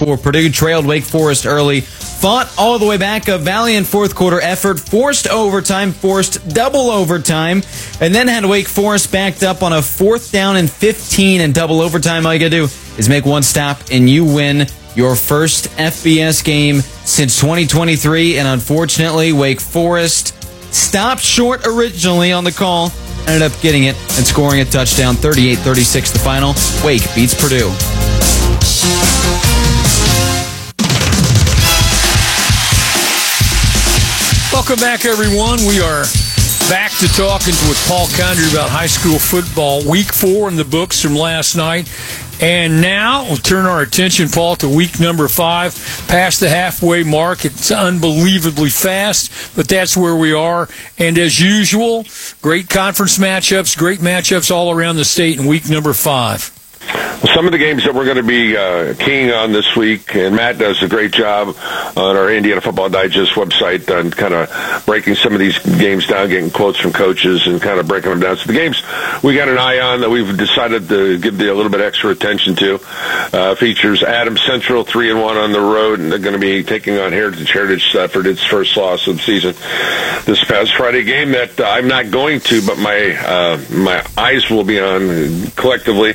for Purdue. Trailed Wake Forest early. Fought all the way back. A valiant fourth quarter effort. Forced overtime. Forced double overtime. And then had Wake Forest backed up on a 4th down and 15 and double overtime. All you got to do is make one stop and you win your first FBS game since 2023. And unfortunately, Wake Forest stopped short originally on the call. Ended up getting it and scoring a touchdown. 38-36 the final. Wake beats Purdue. Welcome back, everyone. We are back to talking with Paul Condry about high school football. Week 4 in the books from last night. And now we'll turn our attention, Paul, to week number 5, past the halfway mark. It's unbelievably fast, but that's where we are. And as usual, great conference matchups, great matchups all around the state in week number 5. Well, some of the games that we're going to be keying on this week, and Matt does a great job on our Indiana Football Digest website on kind of breaking some of these games down, getting quotes from coaches and kind of breaking them down. So the games we got an eye on that we've decided to give a little bit extra attention to features Adams Central 3-1 on the road, and they're going to be taking on Heritage. Heritage suffered its first loss of the season this past Friday, game that I'm not going to, but my eyes will be on collectively.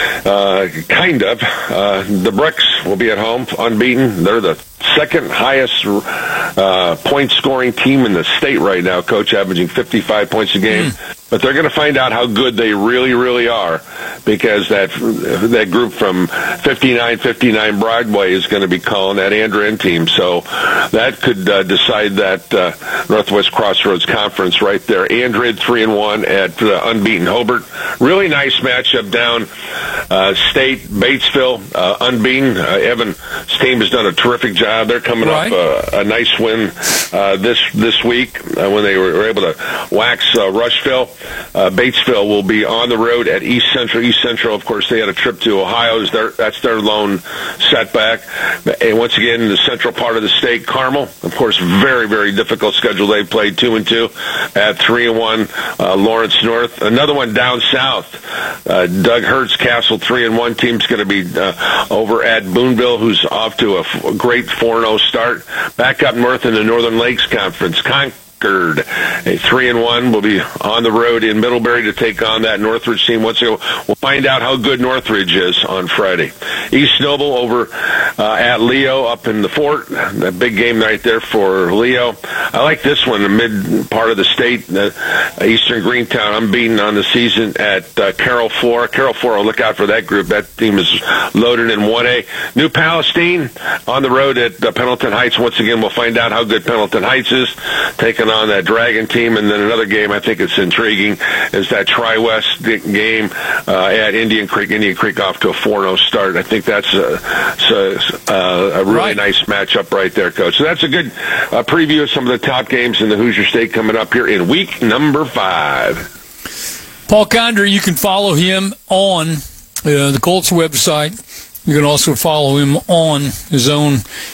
Kind of. The Bricks will be at home, unbeaten. They're the second highest point scoring team in the state right now, Coach, averaging 55 points a game. But they're going to find out how good they really, really are, because that group from 59 Broadway is going to be calling that Andrew team. So that could decide that Northwest Crossroads Conference right there. Andrew 3-1 at unbeaten Hobart. Really nice matchup down state. Batesville unbeaten. Evan's team has done a terrific job. They're coming off a nice win this week when they were able to wax Rushville. Batesville will be on the road at East Central. East Central, of course, they had a trip to Ohio. That's their lone setback. And once again, in the central part of the state, Carmel, of course, very, very difficult schedule. They played 2-2 at 3-1. Lawrence North, another one down south. Doug Hurt's Castle 3-1 team's going to be over at Boonville, who's off to a great 4-0 start. Back up north in the Northern Lakes Conference, Concord, a 3-1, will be on the road in Middlebury to take on that Northridge team. Once ago, we'll find out how good Northridge is on Friday. East Noble over at Leo up in the Fort. That big game right there for Leo. I like this one, the mid part of the state. Eastern Greentown unbeaten on the season at Carroll Flora. Carroll Flora, look out for that group. That team is loaded in 1A. New Palestine on the road at Pendleton Heights. Once again, we'll find out how good Pendleton Heights is, taking on that Dragon team. And then another game I think it's intriguing is that Tri-West game at Indian Creek. Indian Creek off to a 4-0 start. I think that's a really nice matchup right there, Coach. So that's a good preview of some of the top games in the Hoosier State coming up here in week number 5. Paul Condry, you can follow him on the Colts website. You can also follow him on his own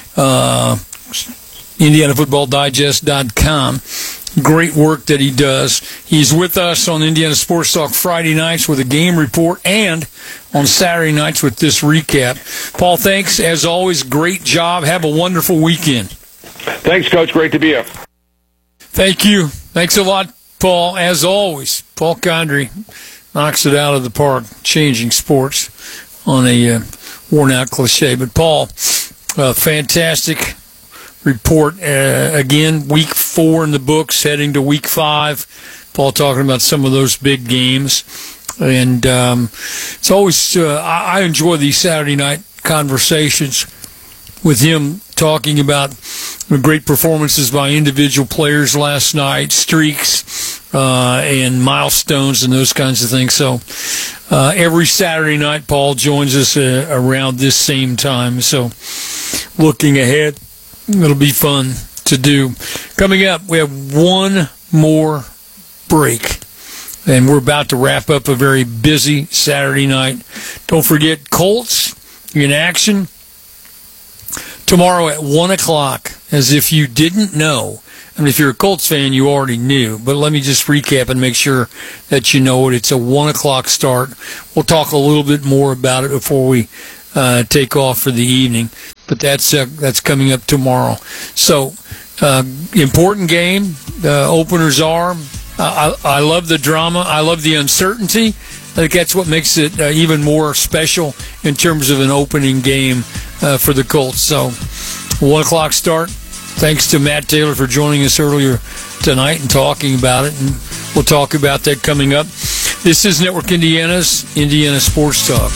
IndianaFootballDigest.com. Great work that he does. He's with us on Indiana Sports Talk Friday nights with a game report and on Saturday nights with this recap. Paul, thanks. As always, great job. Have a wonderful weekend. Thanks, Coach. Great to be here. Thank you. Thanks a lot, Paul. As always, Paul Condry knocks it out of the park, changing sports on a worn-out cliche. But, Paul, fantastic report. Again, week 4 in the books, heading to week 5. Paul talking about some of those big games. And it's always, I enjoy these Saturday night conversations with him talking about the great performances by individual players last night, streaks, and milestones and those kinds of things. So every Saturday night, Paul joins us around this same time. So looking ahead, it'll be fun to do. Coming up, we have one more break, and we're about to wrap up a very busy Saturday night. Don't forget, Colts in action tomorrow at 1 o'clock, as if you didn't know. I mean, if you're a Colts fan, you already knew. But let me just recap and make sure that you know it. It's a 1 o'clock start. We'll talk a little bit more about it before we take off for the evening. but that's coming up tomorrow. So, important game. The openers are. I love the drama. I love the uncertainty. I think that's what makes it even more special in terms of an opening game for the Colts. So, 1 o'clock start. Thanks to Matt Taylor for joining us earlier tonight and talking about it. And we'll talk about that coming up. This is Network Indiana's Indiana Sports Talk.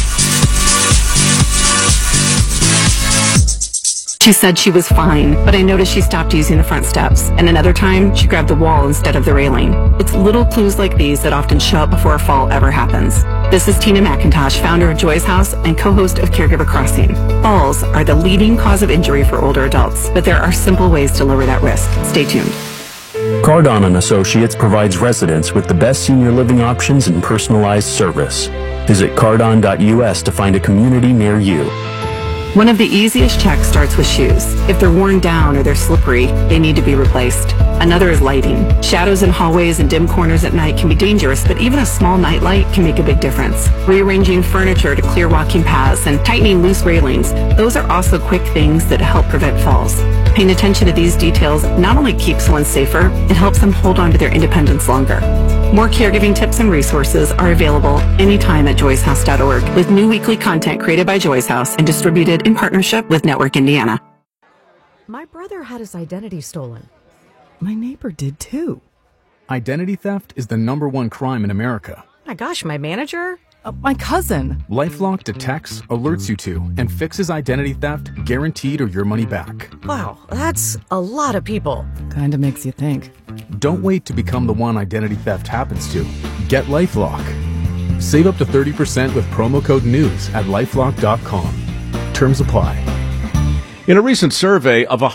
She said she was fine, but I noticed she stopped using the front steps. And another time, she grabbed the wall instead of the railing. It's little clues like these that often show up before a fall ever happens. This is Tina McIntosh, founder of Joy's House and co-host of Caregiver Crossing. Falls are the leading cause of injury for older adults, but there are simple ways to lower that risk. Stay tuned. Cardon & Associates provides residents with the best senior living options and personalized service. Visit cardon.us to find a community near you. One of the easiest checks starts with shoes. If they're worn down or they're slippery, they need to be replaced. Another is lighting. Shadows in hallways and dim corners at night can be dangerous, but even a small nightlight can make a big difference. Rearranging furniture to clear walking paths and tightening loose railings, those are also quick things that help prevent falls. Paying attention to these details not only keeps one safer, it helps them hold on to their independence longer. More caregiving tips and resources are available anytime at joyshouse.org, with new weekly content created by Joy's House and distributed in partnership with Network Indiana. My brother had his identity stolen. My neighbor did too. Identity theft is the #1 crime in America. My gosh, my manager? My cousin. LifeLock detects, alerts you to, and fixes identity theft, guaranteed or your money back. Wow, that's a lot of people. Kinda makes you think. Don't wait to become the one identity theft happens to. Get LifeLock. Save up to 30% with promo code NEWS at lifelock.com. Terms apply. In a recent survey of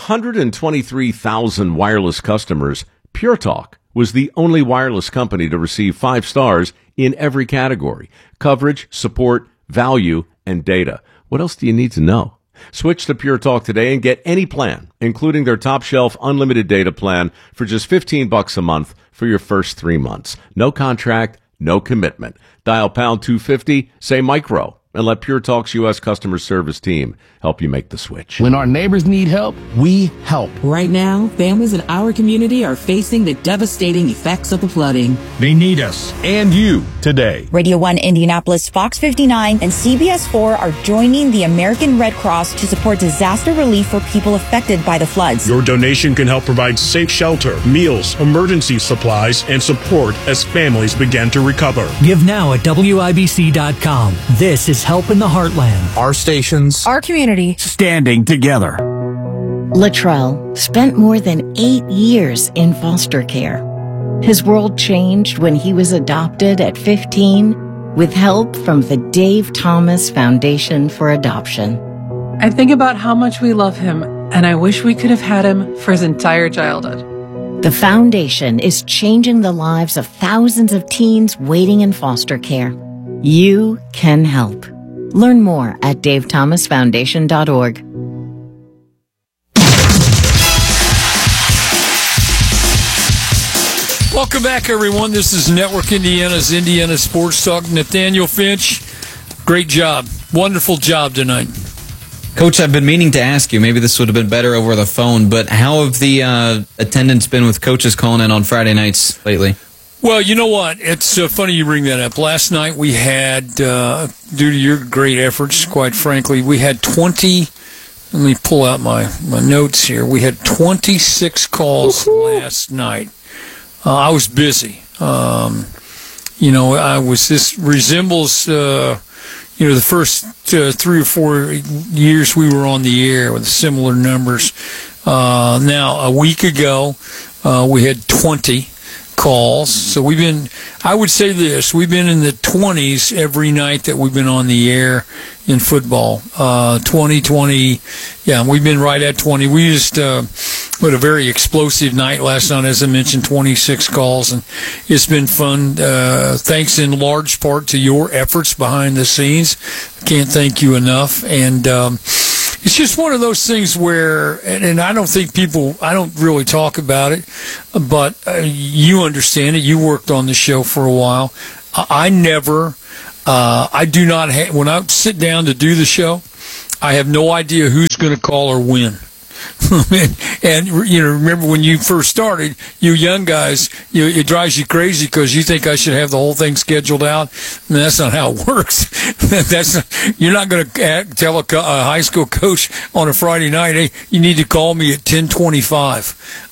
123,000 wireless customers, Pure Talk was the only wireless company to receive 5 stars in every category: coverage, support, value, and data. What else do you need to know? Switch to Pure Talk today and get any plan, including their top shelf unlimited data plan, for just $15 a month for your first 3 months. No contract, no commitment. Dial pound 250, say micro, and let Pure Talk's U.S. customer service team help you make the switch. When our neighbors need help, we help. Right now, families in our community are facing the devastating effects of the flooding. They need us and you today. Radio 1 Indianapolis, Fox 59, and CBS 4 are joining the American Red Cross to support disaster relief for people affected by the floods. Your donation can help provide safe shelter, meals, emergency supplies, and support as families begin to recover. Give now at WIBC.com. This is Help in the Heartland. Our stations, Our community. standing together. Latrell spent more than 8 years in foster care. His world changed when he was adopted at 15 with help from the Dave Thomas Foundation for Adoption. I think about how much we love him, and I wish we could have had him for his entire childhood. The foundation is changing the lives of thousands of teens waiting in foster care. You can help. Learn more at davethomasfoundation.org. Welcome back, everyone. This is Network Indiana's Indiana Sports Talk. Nathaniel Finch, great job. Wonderful job tonight. Coach, I've been meaning to ask you, maybe this would have been better over the phone, but how have the attendance been with coaches calling in on Friday nights lately? Well, you know what? It's funny you bring that up. Last night we had, due to your great efforts, quite frankly, we had 20, let me pull out my notes here. We had 26 calls last night. I was busy. This resembles, the first 3 or 4 years we were on the air with similar numbers. Now, a week ago, we had 20 calls. So we've been in the 20s every night that we've been on the air in football. 20, yeah, we've been right at 20. We just had a very explosive night last night, as I mentioned, 26 calls, and it's been fun. Thanks in large part to your efforts behind the scenes. I can't thank you enough. And it's just one of those things where, and I don't really talk about it, but you understand it. You worked on the show for a while. I do not when I sit down to do the show, I have no idea who's going to call or when. and remember when you first started, you young guys, it drives you crazy because you think I should have the whole thing scheduled out. And that's not how it works. You're not going to tell a high school coach on a Friday night, hey, you need to call me at 10:25.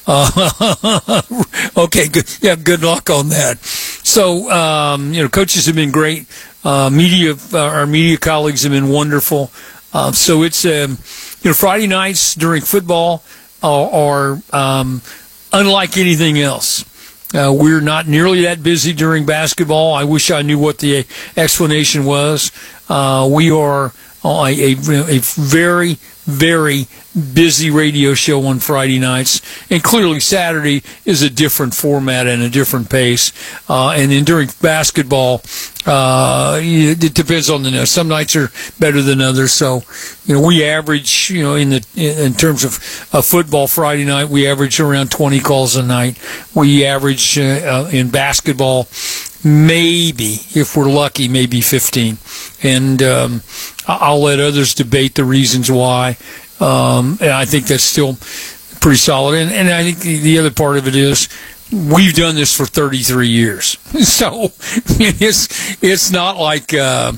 Okay, good. Yeah, good luck on that. So, coaches have been great. Our media colleagues have been wonderful. So it's, Friday nights during football are unlike anything else. We're not nearly that busy during basketball. I wish I knew what the explanation was. We are a very, very busy radio show on Friday nights, and clearly Saturday is a different format and a different pace. And then during basketball, it depends on the night. Some nights are better than others. So, we average, in terms of football Friday night, we average around 20 calls a night. We average in basketball, maybe, if we're lucky, maybe 15. And I'll let others debate the reasons why. And I think that's still pretty solid. And I think the other part of it is we've done this for 33 years. So it's not like,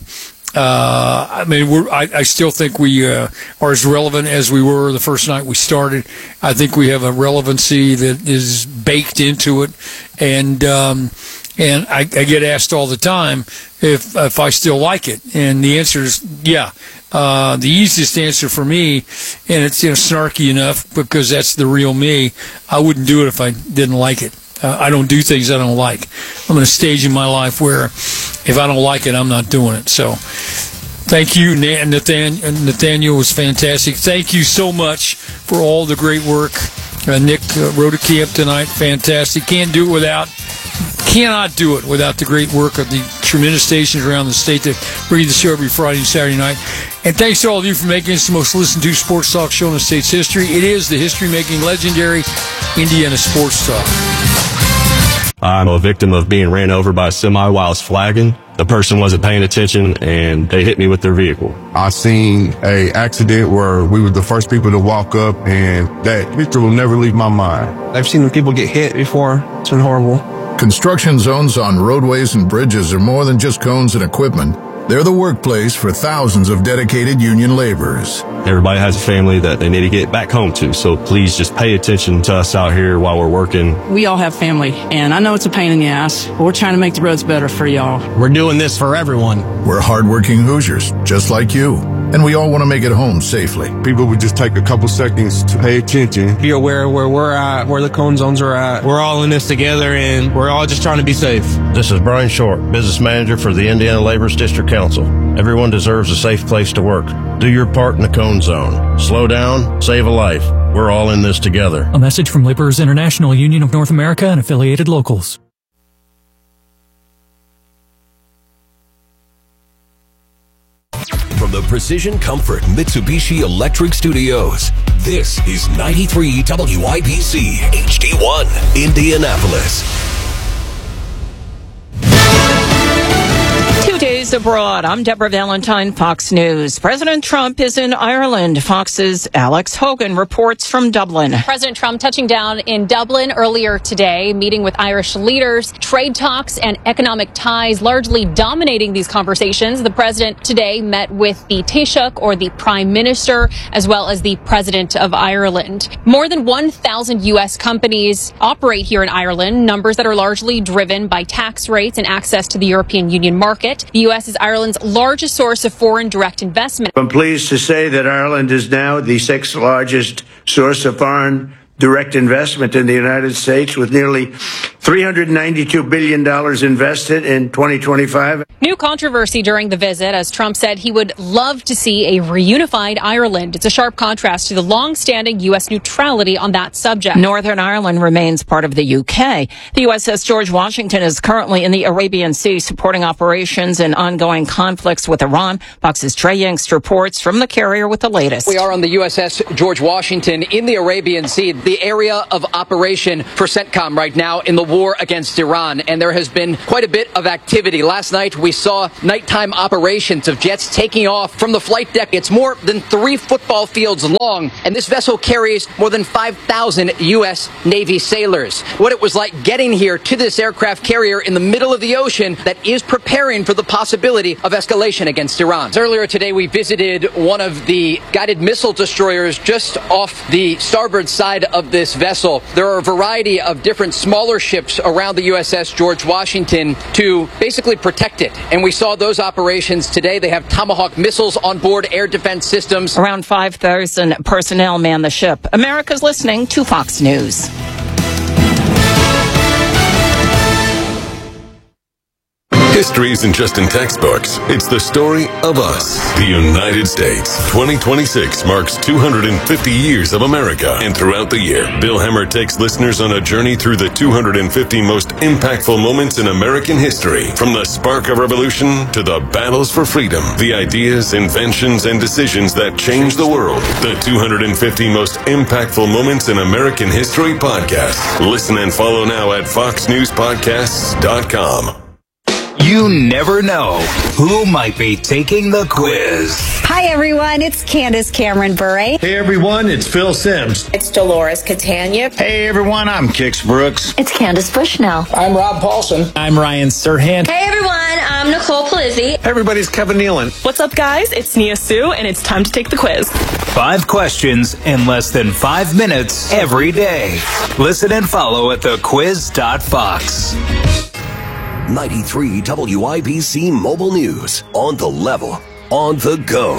I still think we are as relevant as we were the first night we started. I think we have a relevancy that is baked into it. And I get asked all the time if I still like it. And the answer is, yeah. The easiest answer for me, and it's snarky enough because that's the real me, I wouldn't do it if I didn't like it. I don't do things I don't like. I'm in a stage in my life where if I don't like it, I'm not doing it. So thank you, Nathaniel was fantastic. Thank you so much for all the great work. Nick rode a camp tonight. Fantastic. Cannot do it without the great work of the tremendous stations around the state that bring the show every Friday and Saturday night. And thanks to all of you for making this the most listened to sports talk show in the state's history. It is the history-making, legendary Indiana Sports Talk. I'm a victim of being ran over by a semi while I was flagging. The person wasn't paying attention, and they hit me with their vehicle. I seen a accident where we were the first people to walk up, and that picture will never leave my mind. I've seen people get hit before. It's been horrible. Construction zones on roadways and bridges are more than just cones and equipment. They're the workplace for thousands of dedicated union laborers. Everybody has a family that they need to get back home to, so please just pay attention to us out here while we're working. We all have family, and I know it's a pain in the ass, but we're trying to make the roads better for y'all. We're doing this for everyone. We're hardworking Hoosiers, just like you, and we all want to make it home safely. People would just take a couple seconds to pay attention. Be aware of where we're at, where the cone zones are at. We're all in this together, and we're all just trying to be safe. This is Brian Short, business manager for the Indiana Laborers District Council. Everyone deserves a safe place to work. Do your part in the cone zone. Slow down, save a life. We're all in this together. A message from Laborers International Union of North America and affiliated locals. From the Precision Comfort Mitsubishi Electric Studios, this is 93 WIBC HD1, Indianapolis. 2 days abroad. I'm Deborah Valentine, Fox News. President Trump is in Ireland. Fox's Alex Hogan reports from Dublin. President Trump touching down in Dublin earlier today, meeting with Irish leaders, trade talks and economic ties largely dominating these conversations. The president today met with the Taoiseach, or the Prime Minister, as well as the President of Ireland. More than 1,000 U.S. companies operate here in Ireland, numbers that are largely driven by tax rates and access to the European Union market. The U.S. is Ireland's largest source of foreign direct investment. I'm pleased to say that Ireland is now the sixth largest source of foreign direct investment in the United States, with nearly $392 billion invested in 2025. New controversy during the visit, as Trump said he would love to see a reunified Ireland. It's a sharp contrast to the long-standing U.S. neutrality on that subject. Northern Ireland remains part of the UK. The USS George Washington is currently in the Arabian Sea supporting operations in ongoing conflicts with Iran. Fox's Trey Yingst reports from the carrier with the latest. We are on the USS George Washington in the Arabian Sea, the area of operation for CENTCOM right now in the war war against Iran, and there has been quite a bit of activity. Last night, we saw nighttime operations of jets taking off from the flight deck. It's more than 3 football fields long, and this vessel carries more than 5,000 U.S. Navy sailors. What it was like getting here to this aircraft carrier in the middle of the ocean that is preparing for the possibility of escalation against Iran. Earlier today, we visited one of the guided missile destroyers just off the starboard side of this vessel. There are a variety of different smaller ships around the USS George Washington to basically protect it. And we saw those operations today. They have Tomahawk missiles on board, air defense systems. Around 5,000 personnel man the ship. America's listening to Fox News. History isn't just in textbooks. It's the story of us, the United States. 2026 marks 250 years of America. And throughout the year, Bill Hemmer takes listeners on a journey through the 250 most impactful moments in American history. From the spark of revolution to the battles for freedom, the ideas, inventions, and decisions that changed the world. The 250 most impactful moments in American history podcast. Listen and follow now at foxnewspodcasts.com. You never know who might be taking the quiz. Hi, everyone. It's Candace Cameron Bure. Hey, everyone. It's Phil Sims. It's Dolores Catania. Hey, everyone. I'm Kix Brooks. It's Candace Bushnell. I'm Rob Paulson. I'm Ryan Serhant. Hey, everyone. I'm Nicole Palizzi. Hey, everybody's Kevin Nealon. What's up, guys? It's Nia Sue, and it's time to take the quiz. 5 questions in less than 5 minutes every day. Listen and follow at thequiz.fox. 93 WIBC Mobile News. On the level. On the go.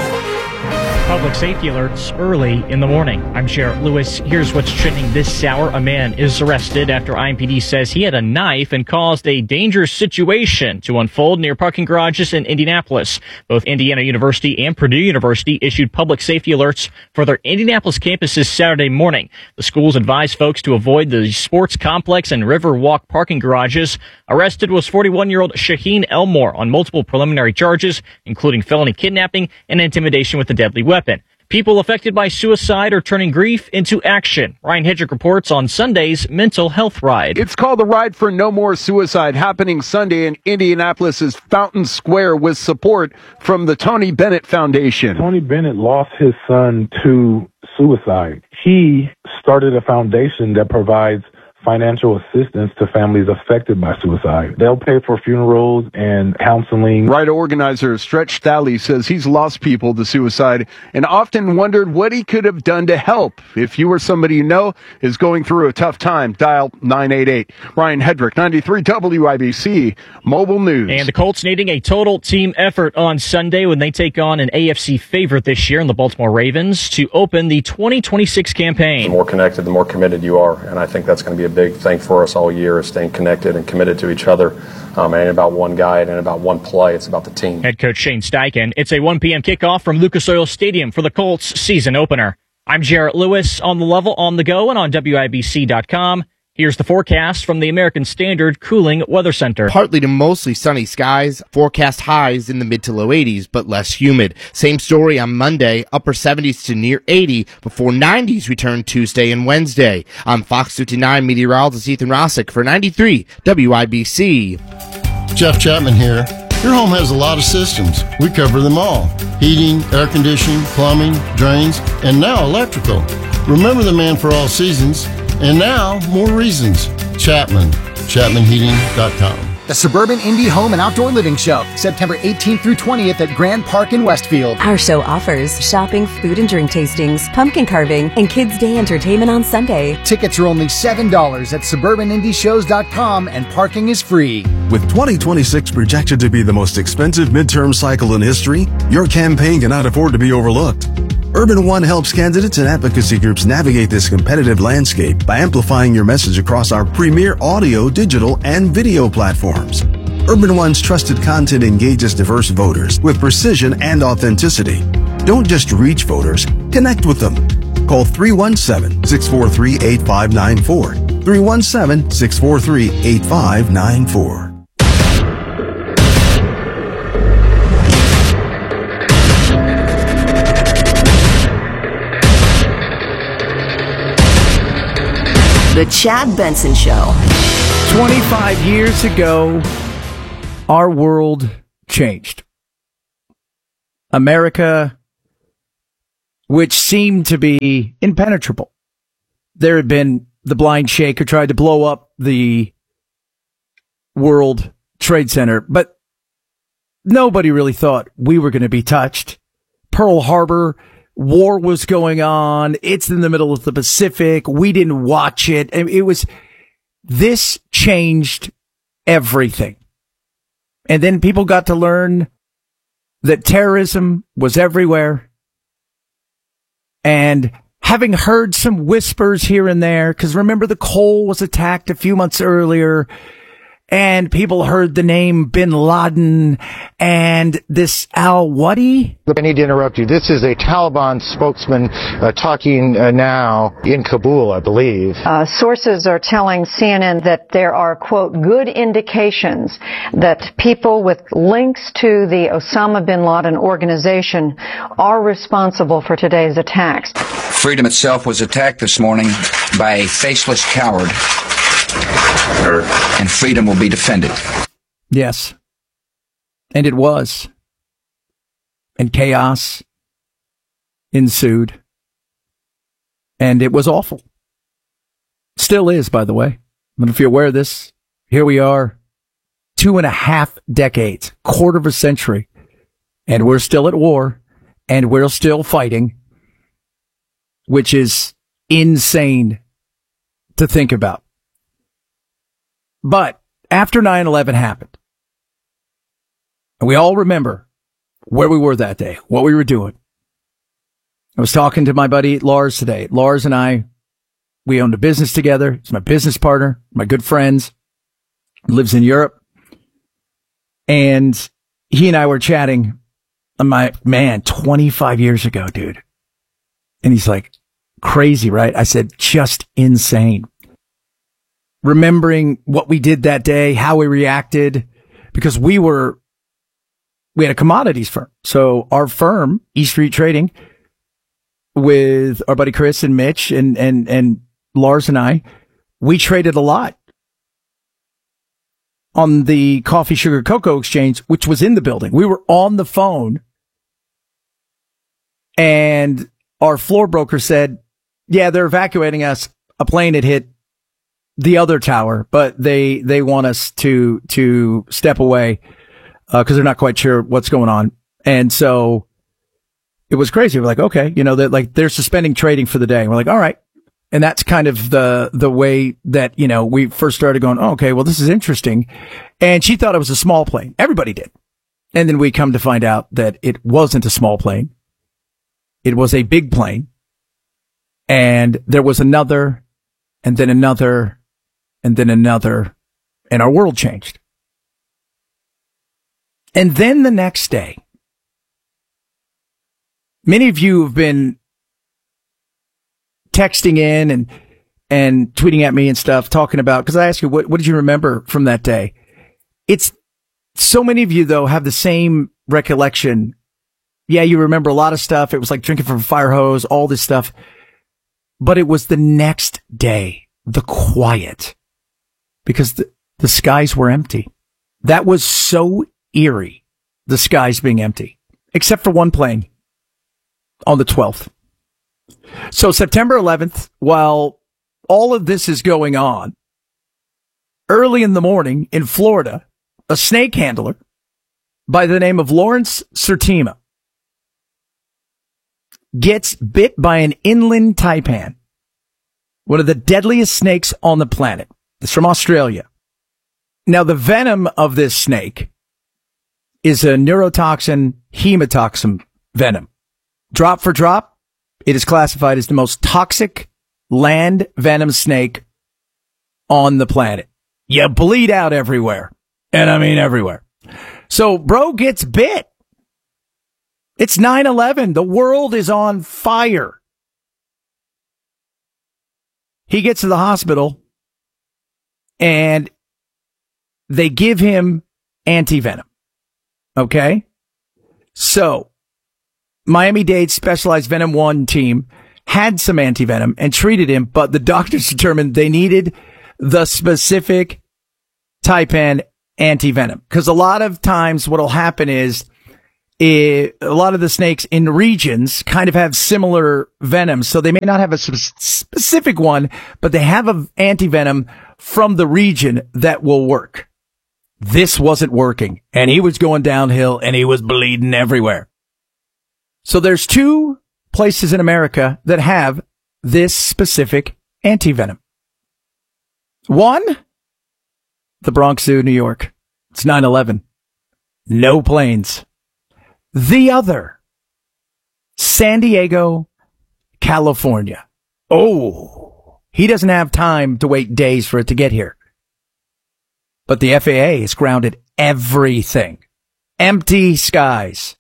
Public safety alerts early in the morning. I'm Sheriff Lewis. Here's what's trending this hour. A man is arrested after IMPD says he had a knife and caused a dangerous situation to unfold near parking garages in Indianapolis. Both Indiana University and Purdue University issued public safety alerts for their Indianapolis campuses Saturday morning. The schools advised folks to avoid the sports complex and Riverwalk parking garages. Arrested was 41-year-old Shaheen Elmore on multiple preliminary charges, including felony kidnapping and intimidation with a deadly weapon. People affected by suicide are turning grief into action. Ryan Hedrick reports on Sunday's Mental Health Ride. It's called the Ride for No More Suicide, happening Sunday in Indianapolis's Fountain Square with support from the Tony Bennett Foundation. Tony Bennett lost his son to suicide. He started a foundation that provides financial assistance to families affected by suicide. They'll pay for funerals and counseling. Ride organizer Stretch Thalley says he's lost people to suicide and often wondered what he could have done to help. If you or somebody you know is going through a tough time, dial 988. Ryan Hedrick, 93 WIBC Mobile News. And the Colts needing a total team effort on Sunday when they take on an AFC favorite this year in the Baltimore Ravens to open the 2026 campaign. The more connected, the more committed you are, and I think that's going to be a big thing for us all year, is staying connected and committed to each other. And it ain't about one guy, it ain't about one play, it's about the team. Head coach Shane Steichen. It's a 1 p.m. kickoff from Lucas Oil Stadium for the Colts season opener. I'm Jarrett Lewis on the level, on the go, and on WIBC.com. Here's the forecast from the American Standard Cooling Weather Center. Partly to mostly sunny skies, forecast highs in the mid to low 80s, but less humid. Same story on Monday, upper 70s to near 80, before 90s return Tuesday and Wednesday. I'm Fox 59 meteorologist Ethan Rossick for 93 WIBC. Jeff Chapman here. Your home has a lot of systems. We cover them all. Heating, air conditioning, plumbing, drains, and now electrical. Remember the man for all seasons. And now, more reasons. Chapman. ChapmanHeating.com. The Suburban Indie Home and Outdoor Living Show, September 18th through 20th at Grand Park in Westfield. Our show offers shopping, food and drink tastings, pumpkin carving, and Kids Day entertainment on Sunday. Tickets are only $7 at suburbanindieshows.com, and parking is free. With 2026 projected to be the most expensive midterm cycle in history, your campaign cannot afford to be overlooked. Urban One helps candidates and advocacy groups navigate this competitive landscape by amplifying your message across our premier audio, digital, and video platforms. Urban One's trusted content engages diverse voters with precision and authenticity. Don't just reach voters, connect with them. Call 317-643-8594. 317-643-8594. The Chad Benson Show. 25 years ago, our world changed. America, which seemed to be impenetrable. There had been the blind sheikh who tried to blow up the World Trade Center, but nobody really thought we were going to be touched. Pearl Harbor, war was going on. It's in the middle of the Pacific. We didn't watch it. This changed everything. And then people got to learn that terrorism was everywhere. And having heard some whispers here and there, because remember the Cole was attacked a few months earlier, and people heard the name Bin Laden and this al-Wadi. I need to interrupt you. This is a Taliban spokesman talking now in Kabul, I believe. Sources are telling CNN that there are, quote, good indications that people with links to the Osama bin Laden organization are responsible for today's attacks. Freedom itself was attacked this morning by a faceless coward. And freedom will be defended. Yes. And it was. And chaos ensued. And it was awful. Still is, by the way. I don't know if you're aware of this. Here we are, 2.5 decades, quarter of a century, and we're still at war, and we're still fighting, which is insane to think about. But after 9/11 happened, and we all remember where we were that day, what we were doing. I was talking to my buddy Lars today. Lars and I, we owned a business together. He's my business partner, my good friends, lives in Europe. And he and I were chatting. I'm like, man, 25 years ago, dude. And he's like, crazy, right? I said, just insane. Remembering what we did that day, how we reacted, because we had a commodities firm. So our firm, East Street Trading, with our buddy Chris and Mitch and Lars and I, we traded a lot on the coffee, sugar, cocoa exchange, which was in the building. We were on the phone, and our floor broker said, yeah, they're evacuating us. A plane had hit the other tower, but they want us to step away, because they're not quite sure what's going on. And so it was crazy. We're like, okay, they're suspending trading for the day. And we're like, all right. And that's kind of the way that, we first started going, oh, okay, well, this is interesting. And she thought it was a small plane. Everybody did. And then we come to find out that it wasn't a small plane. It was a big plane. And there was another, and then another, and then another, and our world changed. And then the next day, many of you have been texting in and tweeting at me and stuff, talking about, because I asked you, what did you remember from that day? It's so many of you, though, have the same recollection. Yeah, you remember a lot of stuff. It was like drinking from a fire hose, all this stuff. But it was the next day, the quiet. Because the skies were empty. That was so eerie, the skies being empty, except for one plane on the 12th. So September 11th, while all of this is going on, early in the morning in Florida, a snake handler by the name of Lawrence Sertima gets bit by an inland taipan, one of the deadliest snakes on the planet. It's from Australia. Now, the venom of this snake is a neurotoxin, hemotoxin venom. Drop for drop, it is classified as the most toxic land venom snake on the planet. You bleed out everywhere. And I mean everywhere. So, bro gets bit. It's 9/11. The world is on fire. He gets to the hospital, and they give him antivenom. Okay? So, Miami-Dade Specialized Venom 1 team had some antivenom and treated him, but the doctors determined they needed the specific Type-N antivenom. Because a lot of times what will happen is a lot of the snakes in regions kind of have similar venoms. So they may not have a specific one, but they have an antivenom from the region that will work. This wasn't working, and he was going downhill, and he was bleeding everywhere. So there's 2 places in America that have this specific antivenom. One, the Bronx Zoo, New York. It's 9/11. No planes. The other, San Diego, California. Oh, he doesn't have time to wait days for it to get here. But the FAA has grounded everything. Empty skies.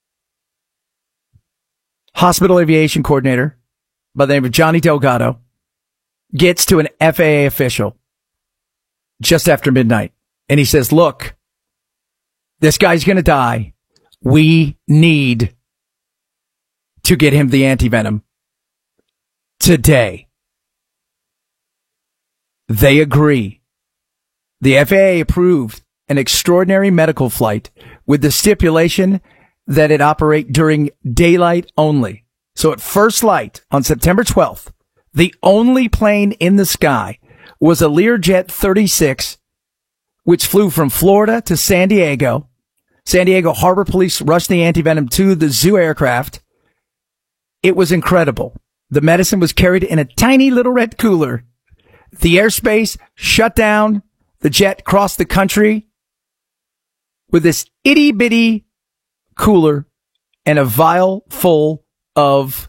Hospital aviation coordinator by the name of Johnny Delgado gets to an FAA official just after midnight. And he says, look, this guy's going to die. We need to get him the antivenom today. They agree. The FAA approved an extraordinary medical flight with the stipulation that it operate during daylight only. So at first light on September 12th, the only plane in the sky was a Learjet 36, which flew from Florida to San Diego. San Diego Harbor Police rushed the antivenom to the zoo aircraft. It was incredible. The medicine was carried in a tiny little red cooler. The airspace shut down. The jet crossed the country with this itty-bitty cooler and a vial full of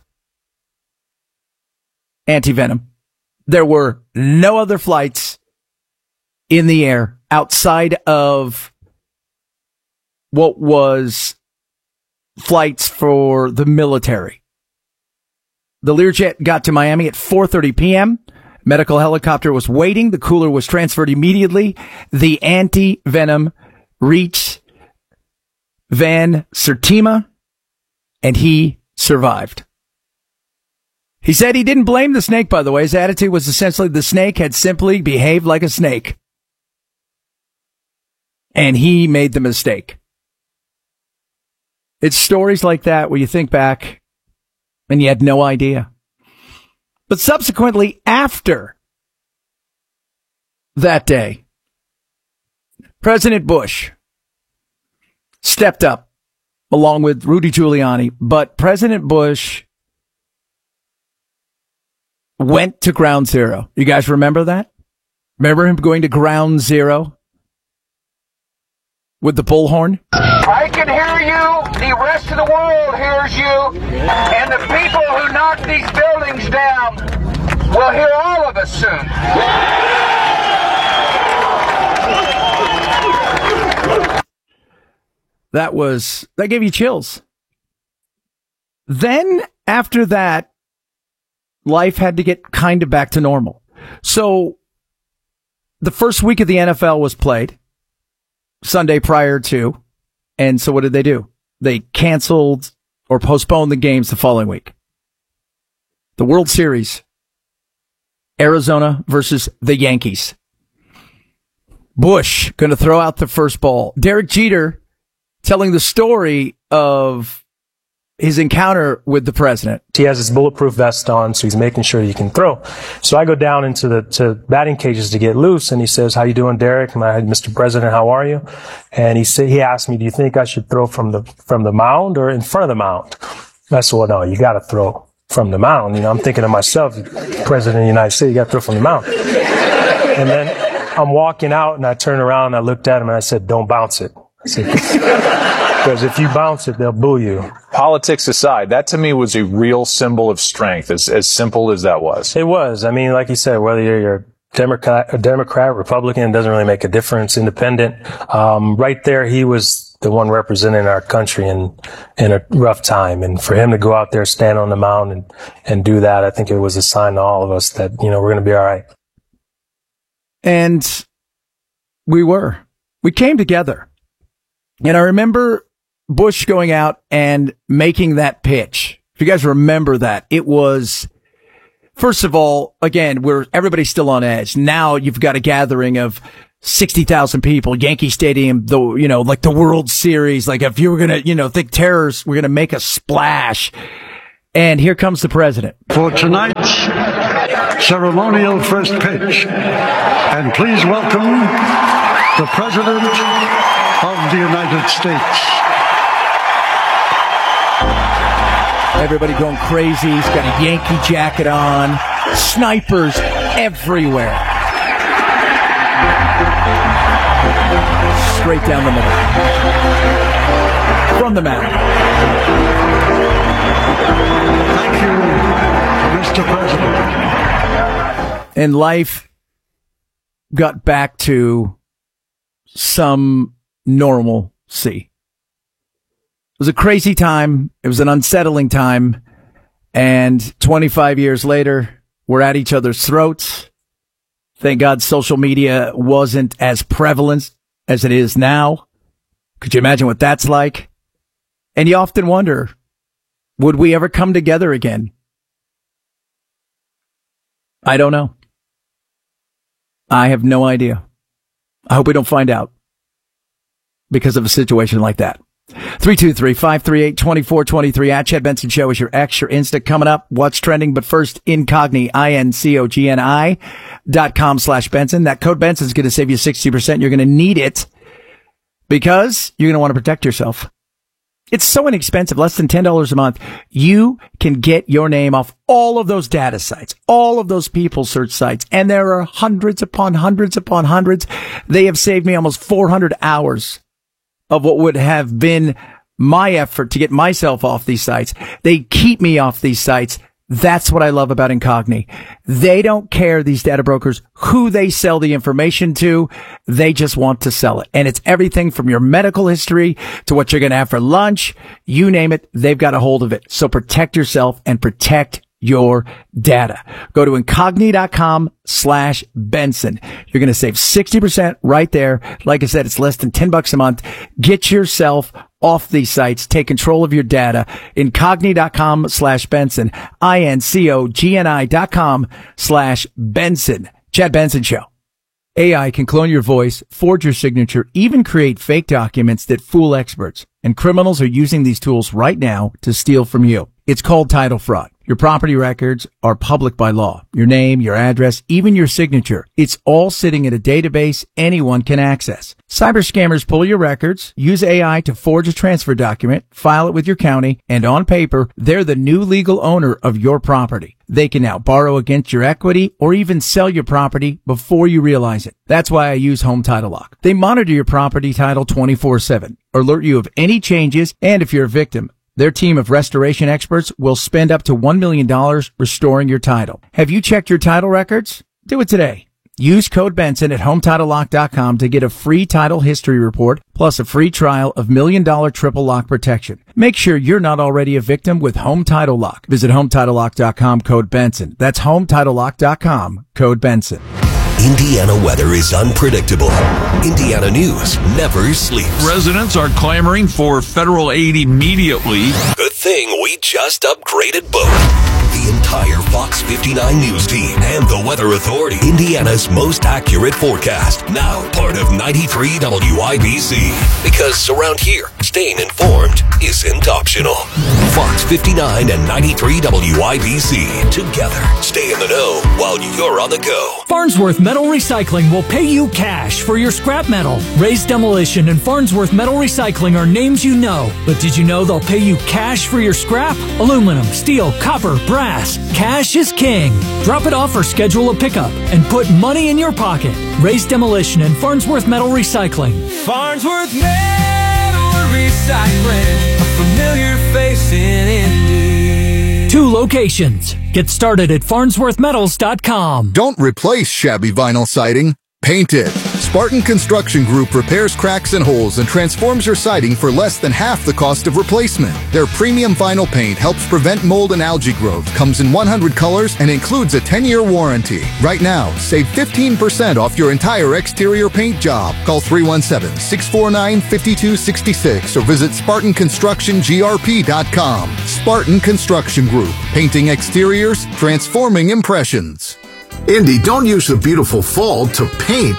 antivenom. There were no other flights in the air outside of what was flights for the military. The Learjet got to Miami at 4:30 p.m. Medical helicopter was waiting. The cooler was transferred immediately. The anti-venom reached Van Sertima, and he survived. He said he didn't blame the snake, by the way. His attitude was essentially the snake had simply behaved like a snake. And he made the mistake. It's stories like that where you think back and you had no idea. But subsequently, after that day, President Bush stepped up along with Rudy Giuliani, but President Bush went to Ground Zero. You guys remember that? Remember him going to Ground Zero with the bullhorn? I can hear you. The rest of the world hears you. And the people who knock these buildings down will hear all of us soon. That gave you chills. Then after that, life had to get kind of back to normal. So the first week of the NFL was played Sunday prior to. And so what did they do? They canceled or postponed the games the following week. The World Series, Arizona versus the Yankees. Bush going to throw out the first ball. Derek Jeter telling the story of his encounter with the president. He has his bulletproof vest on, so he's making sure he can throw. So I go down into the batting cages to get loose, and he says, "How you doing, Derek?" And I said, "Mr. President, how are you?" And he asked me, "Do you think I should throw from the mound or in front of the mound?" And I said, "Well, no, you got to throw from the mound." You know, I'm thinking to myself, President of the United States, you got to throw from the mound. And then I'm walking out, and I turned around, and I looked at him, and I said, "Don't bounce it." I said, because if you bounce it, they'll boo you. Politics aside, that to me was a real symbol of strength, as simple as that was. It was. I mean, like you said, whether you're a Democrat, Republican, doesn't really make a difference, independent. Right there, he was the one representing our country in a rough time. And for him to go out there, stand on the mound and do that, I think it was a sign to all of us that, you know, we're going to be all right. And we came together. And I remember Bush going out and making that pitch. If you guys remember that, it was, first of all, again, everybody's still on edge. Now you've got a gathering of 60,000 people, Yankee Stadium, like the World Series. Like if you were going to, think terrorists were going to make a splash. And here comes the president. For tonight's ceremonial first pitch. And please welcome the President of the United States. Everybody going crazy. He's got a Yankee jacket on. Snipers everywhere. Straight down the middle. From the mound. Thank you, Mr. President. And life got back to some normalcy. It was a crazy time. It was an unsettling time. And 25 years later, we're at each other's throats. Thank God social media wasn't as prevalent as it is now. Could you imagine what that's like? And you often wonder, would we ever come together again? I don't know. I have no idea. I hope we don't find out because of a situation like that. 323-538-2423 at Chad Benson Show is your X, your Insta. Coming up, what's trending? But first, Incogni, INCOGNI.com/Benson. That code Benson is going to save you 60%. You're going to need it because you're going to want to protect yourself. It's so inexpensive, less than $10 a month. You can get your name off all of those data sites, all of those people search sites, and there are hundreds upon hundreds upon hundreds. They have saved me almost 400 hours of what would have been my effort to get myself off these sites. They keep me off these sites. That's what I love about Incogni. They don't care, these data brokers, who they sell the information to. They just want to sell it. And it's everything from your medical history to what you're going to have for lunch. You name it, they've got a hold of it. So protect yourself and protect your data. Go to Incogni.com/Benson. You're going to save 60% right there. Like I said, it's less than $10 a month. Get yourself off these sites. Take control of your data. Incogni.com/Benson. INCOGNI.com/Benson. Chad Benson Show. AI can clone your voice, forge your signature, even create fake documents that fool experts. And criminals are using these tools right now to steal from you. It's called title fraud. Your property records are public by law. Your name, your address, even your signature. It's all sitting in a database anyone can access. Cyber scammers pull your records, use AI to forge a transfer document, file it with your county, and on paper, they're the new legal owner of your property. They can now borrow against your equity or even sell your property before you realize it. That's why I use Home Title Lock. They monitor your property title 24/7, alert you of any changes, and if you're a victim, their team of restoration experts will spend up to $1 million restoring your title. Have you checked your title records? Do it today. Use code Benson at HometitleLock.com to get a free title history report plus a free trial of $1 million triple lock protection. Make sure you're not already a victim with Home Title Lock. Visit HometitleLock.com, code Benson. That's HometitleLock.com, code Benson. Indiana weather is unpredictable. Indiana news never sleeps. Residents are clamoring for federal aid immediately. Good thing we just upgraded both. The entire Fox 59 news team and the Weather Authority. Indiana's most accurate forecast. Now part of 93 WIBC. Because around here, staying informed isn't optional. Fox 59 and 93 WIBC. Together, stay in the know while you're on the go. Farnsworth Metal Recycling will pay you cash for your scrap metal. Raised Demolition and Farnsworth Metal Recycling are names you know. But did you know they'll pay you cash for your scrap? Aluminum, steel, copper, brass. Cash is king. Drop it off or schedule a pickup and put money in your pocket. Raised Demolition and Farnsworth Metal Recycling. Farnsworth Metal Recycling, a familiar face in Indy. 2 locations. Get started at farnsworthmetals.com. Don't replace shabby vinyl siding. Paint it. Spartan Construction Group repairs cracks and holes and transforms your siding for less than half the cost of replacement. Their premium vinyl paint helps prevent mold and algae growth, comes in 100 colors, and includes a 10-year warranty. Right now, save 15% off your entire exterior paint job. Call 317-649-5266 or visit SpartanConstructionGRP.com. Spartan Construction Group. Painting exteriors, transforming impressions. Indy, don't use the beautiful fall to paint.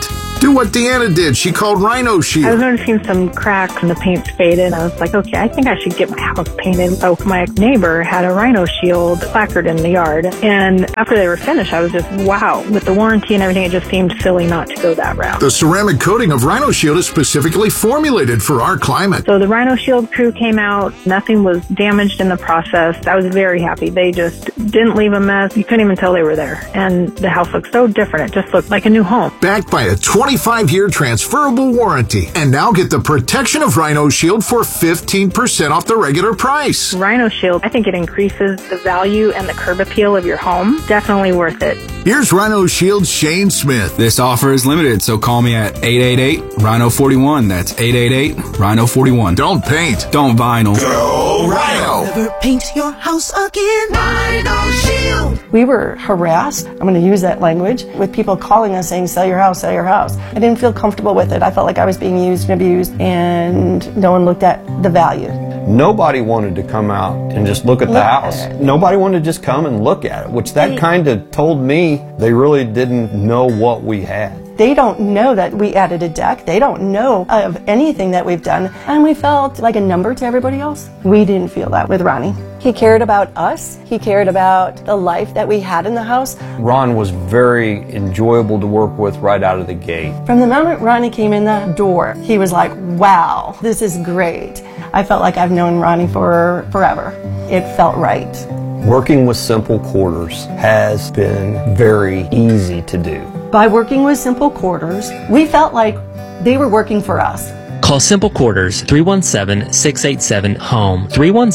Do what Deanna did. She called Rhino Shield. I was noticing some cracks and the paint's faded. I was like, okay, I think I should get my house painted. So my neighbor had a Rhino Shield placard in the yard. And after they were finished, I was just, wow. With the warranty and everything, it just seemed silly not to go that route. The ceramic coating of Rhino Shield is specifically formulated for our climate. So the Rhino Shield crew came out. Nothing was damaged in the process. I was very happy. They just didn't leave a mess. You couldn't even tell they were there. And the house looked so different. It just looked like a new home. Backed by a 25-year transferable warranty. And now get the protection of Rhino Shield for 15% off the regular price. Rhino Shield, I think it increases the value and the curb appeal of your home. Definitely worth it. Here's Rhino Shield's Shane Smith. This offer is limited, so call me at 888-RHINO-41. That's 888-RHINO-41. Don't paint. Don't vinyl. Go Rhino. Never paint your house again. Rhino Shield. We were harassed, I'm going to use that language, with people calling us saying, sell your house, sell your house. I didn't feel comfortable with it. I felt like I was being used and abused, and no one looked at the value. Nobody wanted to come out and just look at the house. Nobody wanted to just come and look at it, which that kind of told me they really didn't know what we had. They don't know that we added a deck. They don't know of anything that we've done. And we felt like a number to everybody else. We didn't feel that with Ronnie. He cared about us. He cared about the life that we had in the house. Ron was very enjoyable to work with right out of the gate. From the moment Ronnie came in the door, he was like, wow, this is great. I felt like I've known Ronnie for forever. It felt right. Working with Simple Quarters has been very easy to do. By working with Simple Quarters, we felt like they were working for us. Call Simple Quarters 317-687-HOME,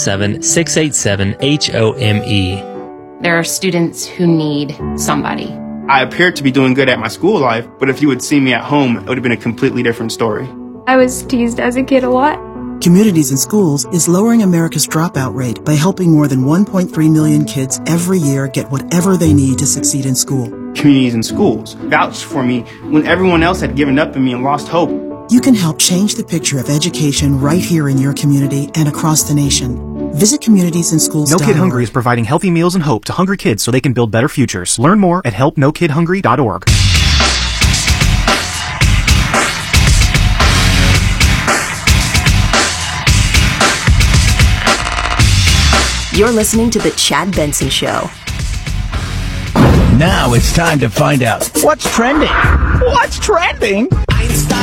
317-687-HOME. There are students who need somebody. I appeared to be doing good at my school life, but if you had seen me at home, it would have been a completely different story. I was teased as a kid a lot. Communities in Schools is lowering America's dropout rate by helping more than 1.3 million kids every year get whatever they need to succeed in school. Communities in Schools vouched for me when everyone else had given up on me and lost hope. You can help change the picture of education right here in your community and across the nation. Visit communitiesinschools.org. No Kid Hungry is providing healthy meals and hope to hungry kids so they can build better futures. Learn more at helpnokidhungry.org. You're listening to The Chad Benson Show. Now it's time to find out what's trending. What's trending?